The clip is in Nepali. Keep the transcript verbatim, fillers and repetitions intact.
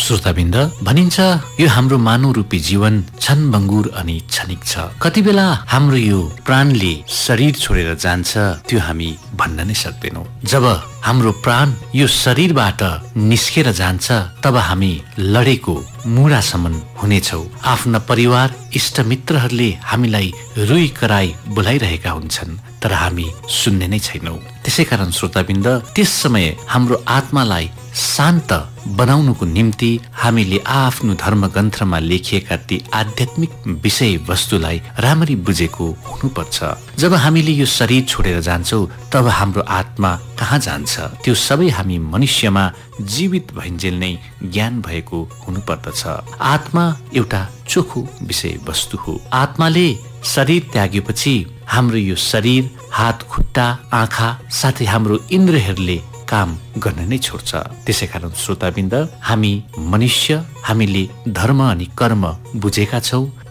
श्रोताबिन्द, भनिन्छ यो हाम्रो मानव रूपी जीवन क्षणभङ्गुर अनि क्षणिक छ। कति बेला हाम्रो यो प्राणले शरीर छोडेर जान्छ त्यो हामी भन्न नै सक्दैनौँ। जब हाम्रो प्राण यो शरीरबाट निस्केर जान्छ तब हामी लडेको मुडासम्म हुनेछौँ। आफ्ना परिवार इष्टमित्रहरूले हामीलाई रुई कराई बोलाइरहेका हुन्छन् तर हामी सुन्ने नै छैनौँ। त्यसै कारण श्रोताबिन्द, त्यस समय हाम्रो आत्मालाई शान्त बनाउनुको निम्ति हामीले आफ्नो धर्मग्रन्थमा लेखिएका ती आध्यात्मिक विषय वस्तुलाई राम्ररी बुझेको हुनुपर्छ। जब हामीले यो शरीर छोडेर जान्छौँ तब हाम्रो आत्मा कहाँ जान्छ त्यो सबै हामी मनुष्यमा जीवित भइन्जेल नै ज्ञान भएको हुनुपर्दछ। आत्मा एउटा चोखो विषय वस्तु हो। आत्माले शरीर त्यागेपछि हाम्रो यो शरीर, हात, खुट्टा, आँखा साथै हाम्रो इन्द्रियहरूले काम गर्न नै छोड्छ। त्यसै कारण श्रोताबिन्द, हामी मनुष्य, हामीले धर्म अनि कर्म बुझेका छौँ।